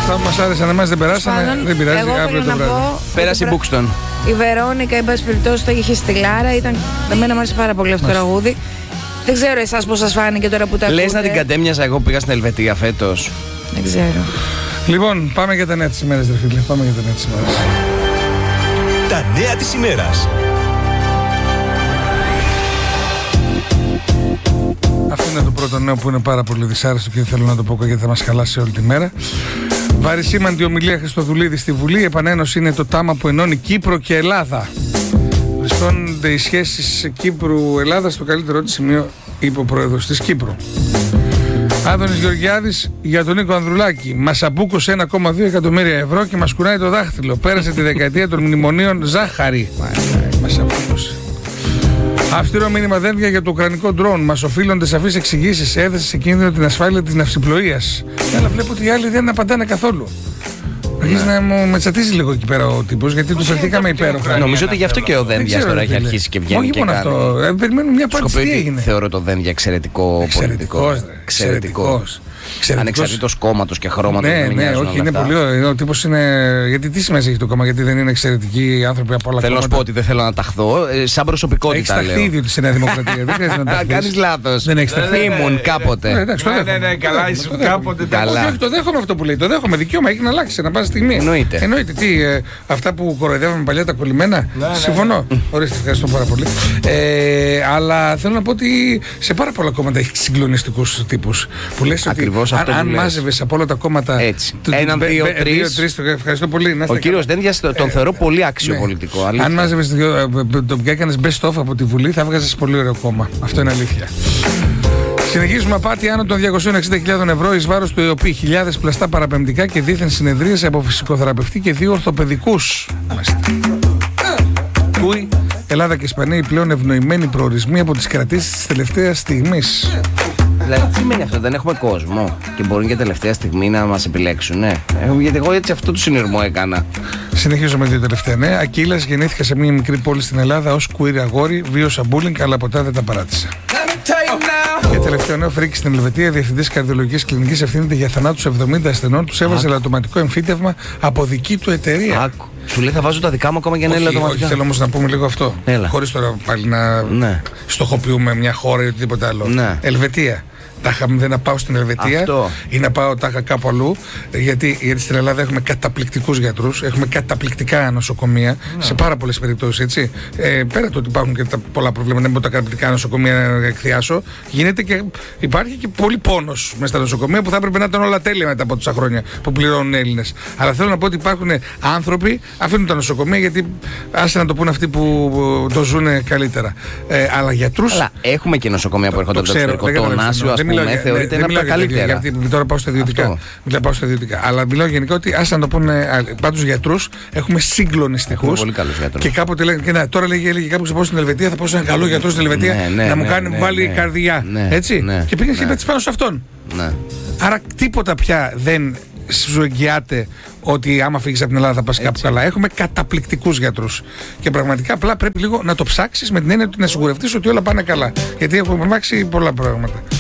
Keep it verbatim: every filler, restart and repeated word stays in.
Αυτά που μας άρεσαν εμάς δεν περάσανε. Πάντων, δεν πειράζει. Εγώ αύριο θέλω το να βράδυ. πω. Πέρασε η Μπούκστον. Η Βερόνικα, εν πάση περιπτώσει, το είχε στη Λάρα. Ήταν... Εμένα μου άρεσε πάρα πολύ αυτό το τραγούδι. Δεν ξέρω εσάς πώς σας φάνηκε τώρα που τα ακούτε. Λες να την κατέμοιαζα εγώ που πήγα στην Ελβετία φέτος. Δεν ξέρω. Λοιπόν, πάμε για τα νέα της ημέρας, ρε φίλε. Πάμε για τα νέα της ημέρας. Τα νέα της ημέρας. Αυτό είναι το πρώτο νέο που είναι πάρα πολύ δυσάρεστο και θέλω να το πω γιατί θα μας χαλάσει όλη τη μέρα. Βαρισίμαντη ομιλία Χριστοδουλίδη στη Βουλή. Επανένωση είναι το τάμα που ενώνει Κύπρο και Ελλάδα. Βρισκόνται οι σχέσεις Κύπρου-Ελλάδα στο καλύτερό της σημείο, είπε ο πρόεδρος της Κύπρου. Άδωνης Γεωργιάδης για τον Νίκο Ανδρουλάκη. Μας αμπούκωσε ένα κόμμα δύο εκατομμύρια ευρώ και μας κουνάει το δάχτυλο. Πέρασε τη δεκαετία των μνημονίων ζάχαρη. Μας αμπούκωσε. Αυστηρό μήνυμα δένδια για το ουκρανικό ντρόουν. Μας οφείλονται σαφείς εξηγήσεις. Έθεσε σε κίνδυνο την ασφάλεια της ναυσιπλοείας. Αλλά βλέπω ότι οι άλλοι δεν απαντάνε καθόλου. Αρχίζει να μου μετσατίζει λίγο εκεί πέρα ο τύπος, γιατί του φερθήκαμε υπέροχα. Νομίζω ότι γι' αυτό και ο Δένδιας τώρα έχει αρχίσει και βγαίνει. Όχι και μόνο κάνει. αυτό. Ε, περιμένουμε μια απάντηση. Τι έγινε. Θεωρώ το Δένδια εξαιρετικό πολιτικό. Εξαιρετικό. Ανεξαρτήτως κόμματος και χρώματος. Ναι, ναι, όχι, είναι πολύ ωραίο. Ο τύπος είναι. Γιατί τι σημασία έχει το κόμμα, γιατί δεν είναι εξαιρετικοί άνθρωποι από όλα τα κόμματα. Θέλω να σου πω ότι δεν θέλω να ταχθώ. Ε, σαν προσωπικότητα. Έχεις ταχθεί ήδη στη Νέα Δημοκρατία. Δεν χρειάζεται να ταχθείς. Κάνεις λάθος. Δεν έχεις ταχθεί. Ήμουν κάποτε. Ναι, εντάξει, το Ναι, δέχομαι. ναι, ναι, καλά, ήσουν κάποτε. Καλά. Όχι, το δέχομαι αυτό που λέει. Το δέχομαι. Δικαίωμα έχει να αλλάξει να πάση στιγμή. Εννοείται. Εννοείται. Τι, ε, αυτά που κοροϊδεύαμε παλιά τα κολλημένα. ναι, ναι. Συμφωνώ. Ορίστε, ευχαριστώ πάρα πολύ. Ε, αλλά θέλω να πω ότι σε πάρα πολλά κόμματα έχει συγκλονιστικούς τύπους. Που λες ότι Ακριβώς αν, αυτό που αν λες. μάζευες από όλα τα κόμματα. Έτσι. του- του- Έναν, μπε- δύο, μπε- τρεις. δύο, τρεις, το ευχαριστώ πολύ. Να είστε Ο κύριος καλά. Δένδιας τον θεωρώ πολύ άξιο πολιτικό. Αν αλήθεια. μάζευες δύο, ε, το και έκανες best of από τη Βουλή, θα έβγαζες πολύ ωραίο κόμμα. Αυτό είναι αλήθεια. Συνεχίζουμε απάτη άνω των διακόσιες εξήντα χιλιάδες ευρώ εις βάρος του ΕΟΠΗ. Χιλιάδες πλαστά παραπεμπτικά και δίθεν συνεδρίαση από φυσικοθεραπευτή και δύο ορθοπαιδικούς. Κούι, Ελλάδα και Ισπανία οι πλέον ευνοημένοι προορισμοί από τις κρατήσεις της τελευταίας στιγμής. Δηλαδή, τι σημαίνει αυτό, δεν έχουμε κόσμο και μπορούν και τελευταία στιγμή να μας επιλέξουν, ναι. Ε, γιατί εγώ έτσι αυτό το συνειρμό έκανα. Συνεχίζω με δύο τελευταία νέα. Ακύλας γεννήθηκα σε μια μικρή πόλη στην Ελλάδα ως queer αγόρι, βίωσα bullying, αλλά ποτέ δεν τα παράτησα. Και τελευταίο νέο, φρίκη στην Ελβετία, διευθυντής καρδιολογικής κλινικής ευθύνεται για θανάτους εβδομήντα ασθενών, τους έβαζε ελαττωματικό εμφύτευμα από δική του εταιρεία. Άκου. Σου λέει θα βάζω τα δικά μου ακόμα και να είναι Όχι, όχι, ελαττωματικά. θέλω όμως να πούμε λίγο αυτό. Έλα. Χωρίς τώρα πάλι να Ναι. στοχοποιούμε μια χώρα ή οτιδήποτε άλλο. Ναι. Ελβετία. Τάχα δεν να πάω στην Ελβετία Αυτό. ή να πάω τάχα κάπου αλλού. Γιατί, γιατί στην Ελλάδα έχουμε καταπληκτικούς γιατρούς, έχουμε καταπληκτικά νοσοκομεία σε πάρα πολλές περιπτώσεις. Έτσι. Ε, πέρα το ότι υπάρχουν και τα πολλά προβλήματα, δεν μπορώ τα καταπληκτικά νοσοκομεία να εκθιάσω, γίνεται και υπάρχει και πολύ πόνος μέσα στα νοσοκομεία που θα έπρεπε να ήταν όλα τέλεια μετά από τόσα χρόνια που πληρώνουν Έλληνες. Αλλά θέλω να πω ότι υπάρχουν άνθρωποι, αφήνουν τα νοσοκομεία γιατί άσε να το πούνε αυτοί που το ζουν καλύτερα. Ε, αλλά γιατρούς. Αλλά έχουμε και νοσοκομεία που έρχονται από το ξέρω, εξωτερικό. δεν Το καταλαβαίνω. Νάσιο, ας Δεν μιλάω πούμε, για- θεωρείται δεν ένα από τα μιλάω για τα καλύτερα. ίδια, γιατί τώρα πάω στα ιδιωτικά. Αυτό. Μιλάω πάω στα ιδιωτικά. Αλλά μιλάω γενικά ότι άσε να το πούνε. Πάντως γιατρούς έχουμε συγκλονιστικούς. Έχουμε πολύ καλούς γιατρούς. Και κάποτε λέγανε, και να, τώρα λέγει, έλεγε κάποιος θα πάω στην Ελβετία, θα πάω σε έναν καλό γιατρό στην Ελβετία Ναι, ναι, να μου ναι, κάνει ναι, βάλει ναι. καρδιά. Ναι, Έτσι. ναι, Και πήγαινε και ναι. πέτυχε πάνω σε αυτόν. Ναι. Άρα τίποτα πια δεν σου εγγυάται ότι άμα φύγεις από την Ελλάδα θα πας κάπου καλά. Έχουμε καταπληκτικούς γιατρούς. Και πραγματικά απλά πρέπει λίγο να το ψάξεις με την έννοια ότι να σιγουρευτείς ότι όλα πάνε καλά. Γιατί έχουμε πράξει πολλά πράγματα.